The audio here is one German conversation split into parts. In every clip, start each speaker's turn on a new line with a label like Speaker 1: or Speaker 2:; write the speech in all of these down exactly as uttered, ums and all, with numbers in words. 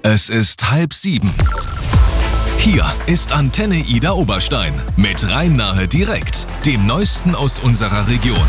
Speaker 1: Es ist halb sieben. Hier ist Antenne Ida Oberstein mit Rhein-Nahe direkt, dem Neuesten aus unserer Region.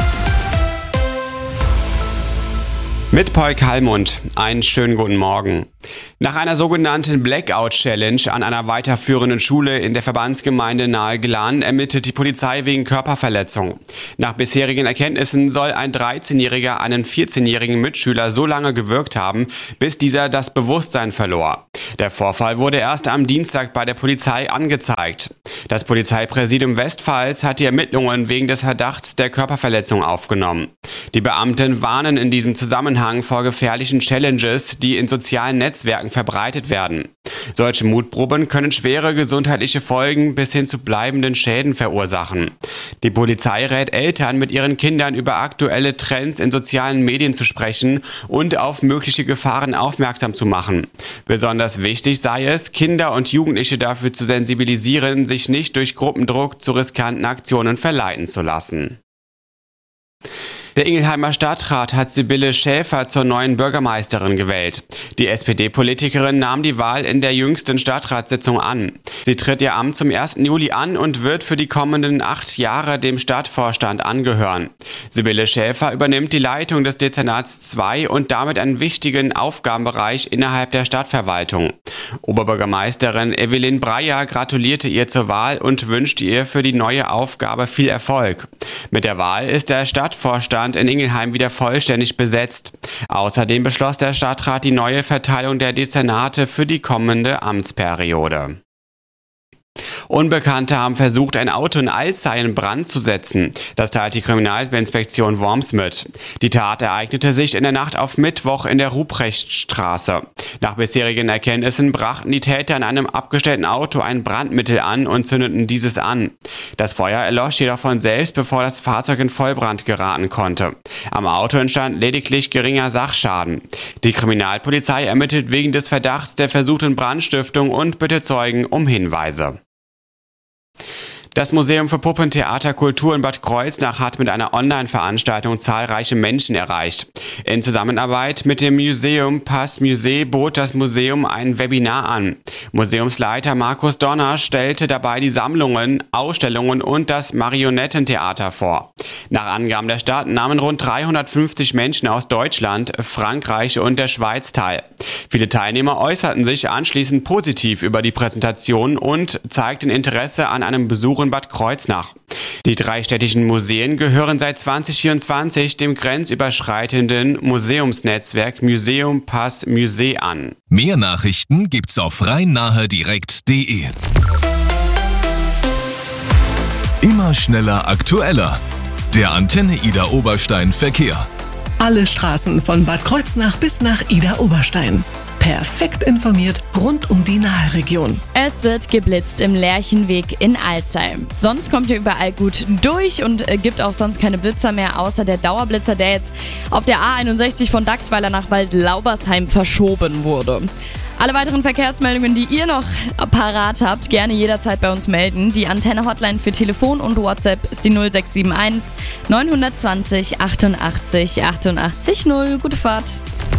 Speaker 2: Mit Paul Kallmund, einen schönen guten Morgen. Nach einer sogenannten Blackout-Challenge an einer weiterführenden Schule in der Verbandsgemeinde Nahe-Glan ermittelt die Polizei wegen Körperverletzung. Nach bisherigen Erkenntnissen soll ein dreizehnjähriger einen vierzehnjährigen Mitschüler so lange gewürgt haben, bis dieser das Bewusstsein verlor. Der Vorfall wurde erst am Dienstag bei der Polizei angezeigt. Das Polizeipräsidium Westpfalz hat die Ermittlungen wegen des Verdachts der Körperverletzung aufgenommen. Die Beamten warnen in diesem Zusammenhang vor gefährlichen Challenges, die in sozialen Netzwerken verbreitet werden. Solche Mutproben können schwere gesundheitliche Folgen bis hin zu bleibenden Schäden verursachen. Die Polizei rät Eltern, mit ihren Kindern über aktuelle Trends in sozialen Medien zu sprechen und auf mögliche Gefahren aufmerksam zu machen. Besonders wichtig sei es, Kinder und Jugendliche dafür zu sensibilisieren, sich nicht durch Gruppendruck zu riskanten Aktionen verleiten zu lassen. Der Ingelheimer Stadtrat hat Sibylle Schäfer zur neuen Bürgermeisterin gewählt. Die S P D-Politikerin nahm die Wahl in der jüngsten Stadtratssitzung an. Sie tritt ihr Amt zum ersten Juli an und wird für die kommenden acht Jahre dem Stadtvorstand angehören. Sibylle Schäfer übernimmt die Leitung des Dezernats zwei und damit einen wichtigen Aufgabenbereich innerhalb der Stadtverwaltung. Oberbürgermeisterin Evelyn Breyer gratulierte ihr zur Wahl und wünschte ihr für die neue Aufgabe viel Erfolg. Mit der Wahl ist der Stadtvorstand in Ingelheim wieder vollständig besetzt. Außerdem beschloss der Stadtrat die neue Verteilung der Dezernate für die kommende Amtsperiode. Unbekannte haben versucht, ein Auto in Alzey in Brand zu setzen. Das teilt die Kriminalinspektion Worms mit. Die Tat ereignete sich in der Nacht auf Mittwoch in der Ruprechtstraße. Nach bisherigen Erkenntnissen brachten die Täter in einem abgestellten Auto ein Brandmittel an und zündeten dieses an. Das Feuer erlosch jedoch von selbst, bevor das Fahrzeug in Vollbrand geraten konnte. Am Auto entstand lediglich geringer Sachschaden. Die Kriminalpolizei ermittelt wegen des Verdachts der versuchten Brandstiftung und bittet Zeugen um Hinweise. Das Museum für Puppentheater Kultur in Bad Kreuznach hat mit einer Online-Veranstaltung zahlreiche Menschen erreicht. In Zusammenarbeit mit dem Museum Pass Musée bot das Museum ein Webinar an. Museumsleiter Markus Donner stellte dabei die Sammlungen, Ausstellungen und das Marionettentheater vor. Nach Angaben der Stadt nahmen rund dreihundertfünfzig Menschen aus Deutschland, Frankreich und der Schweiz teil. Viele Teilnehmer äußerten sich anschließend positiv über die Präsentation und zeigten Interesse an einem Besuch in Bad Kreuznach. Die drei städtischen Museen gehören seit zwanzig vierundzwanzig dem grenzüberschreitenden Museumsnetzwerk Museum Pass Musée an.
Speaker 1: Mehr Nachrichten gibt's auf rhein-nahe direkt punkt de. Immer schneller, aktueller. Der Antenne Ida Oberstein Verkehr.
Speaker 3: Alle Straßen von Bad Kreuznach bis nach Ida Oberstein. Perfekt informiert rund um die Nahe-Region.
Speaker 4: Es wird geblitzt im Lerchenweg in Alzey. Sonst kommt ihr überall gut durch und äh, gibt auch sonst keine Blitzer mehr, außer der Dauerblitzer, der jetzt auf der A einundsechzig von Dachsweiler nach Waldlaubersheim verschoben wurde. Alle weiteren Verkehrsmeldungen, die ihr noch parat habt, gerne jederzeit bei uns melden. Die Antenne-Hotline für Telefon und WhatsApp ist die null sechs sieben eins neun zwei null achtundachtzig achtundachtzig null. Gute Fahrt!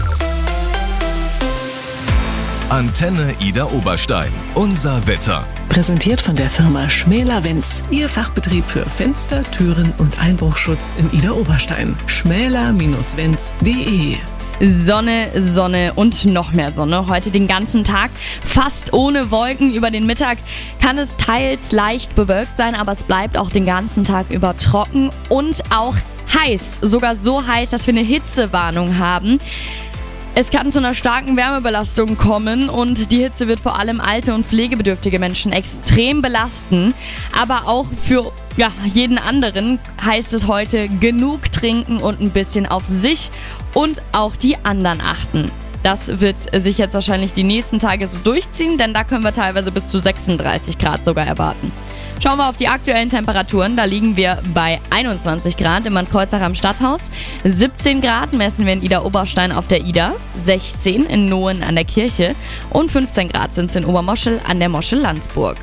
Speaker 1: Antenne Ida Oberstein. Unser Wetter.
Speaker 3: Präsentiert von der Firma Schmäler-Wenz. Ihr Fachbetrieb für Fenster, Türen und Einbruchschutz in Ida Oberstein. schmäler Bindestrich wenz punkt de.
Speaker 4: Sonne, Sonne und noch mehr Sonne. Heute den ganzen Tag fast ohne Wolken. Über den Mittag kann es teils leicht bewölkt sein, aber es bleibt auch den ganzen Tag über trocken und auch heiß. Sogar so heiß, dass wir eine Hitzewarnung haben. Es kann zu einer starken Wärmebelastung kommen und die Hitze wird vor allem alte und pflegebedürftige Menschen extrem belasten. Aber auch für ja, jeden anderen heißt es heute genug trinken und ein bisschen auf sich und auch die anderen achten. Das wird sich jetzt wahrscheinlich die nächsten Tage so durchziehen, denn da können wir teilweise bis zu sechsunddreißig Grad sogar erwarten. Schauen wir auf die aktuellen Temperaturen. Da liegen wir bei einundzwanzig Grad im Kreuznach am Stadthaus, siebzehn Grad messen wir in Ida Oberstein auf der Ida, sechzehn in Nohen an der Kirche und fünfzehn Grad sind es in Obermoschel an der Moschel Landsburg.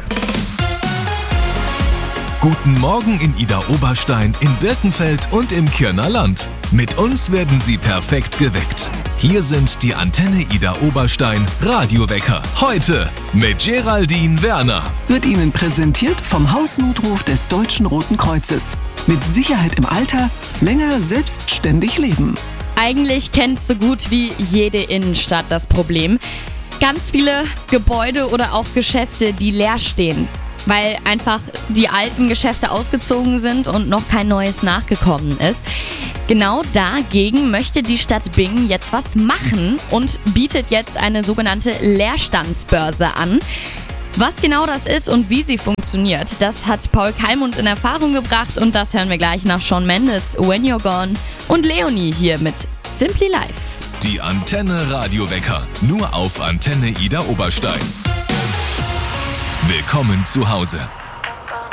Speaker 1: Guten Morgen in Ida Oberstein, in Birkenfeld und im Kirner Land. Mit uns werden Sie perfekt geweckt. Hier sind die Antenne Ida Oberstein Radiowecker. Heute mit Geraldine Werner.
Speaker 3: Wird Ihnen präsentiert vom Hausnotruf des Deutschen Roten Kreuzes. Mit Sicherheit im Alter, länger selbstständig leben.
Speaker 4: Eigentlich kennt so gut wie jede Innenstadt das Problem. Ganz viele Gebäude oder auch Geschäfte, die leer stehen, weil einfach die alten Geschäfte ausgezogen sind und noch kein neues nachgekommen ist. Genau dagegen möchte die Stadt Bingen jetzt was machen und bietet jetzt eine sogenannte Leerstandsbörse an. Was genau das ist und wie sie funktioniert, das hat Paul Kalmund in Erfahrung gebracht und das hören wir gleich nach Shawn Mendes, When You're Gone und Leonie hier mit Simply Life.
Speaker 1: Die Antenne Radiowecker, nur auf Antenne Ida Oberstein. Willkommen zu Hause.